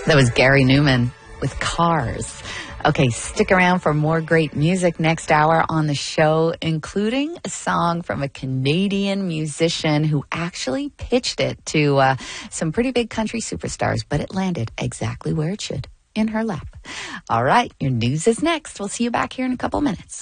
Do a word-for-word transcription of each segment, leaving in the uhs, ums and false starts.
That was Gary Newman with Cars. Okay, stick around for more great music next hour on the show, including a song from a Canadian musician who actually pitched it to uh, some pretty big country superstars, but it landed exactly where it should, in her lap. All right, your news is next. We'll see you back here in a couple minutes.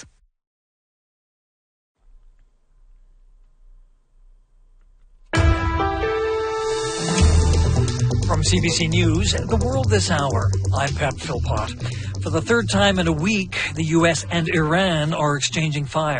From C B C News, The World This Hour, I'm Pat Philpott. For the third time in a week, the U S and Iran are exchanging fire.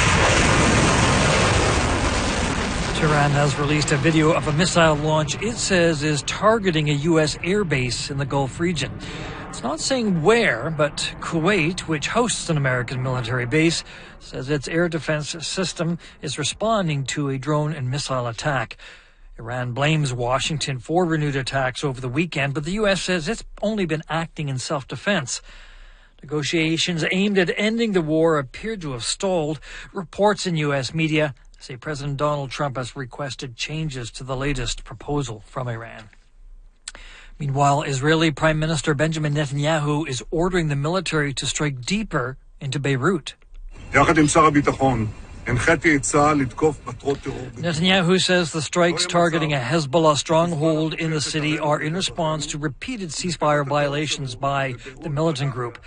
Tehran has released a video of a missile launch it says is targeting a U S airbase in the Gulf region. It's not saying where, but Kuwait, which hosts an American military base, says its air defense system is responding to a drone and missile attack. Iran blames Washington for renewed attacks over the weekend, but the U S says it's only been acting in self-defense. Negotiations aimed at ending the war appeared to have stalled. Reports in U S media say President Donald Trump has requested changes to the latest proposal from Iran. Meanwhile, Israeli Prime Minister Benjamin Netanyahu is ordering the military to strike deeper into Beirut. Netanyahu says the strikes targeting a Hezbollah stronghold in the city are in response to repeated ceasefire violations by the militant group.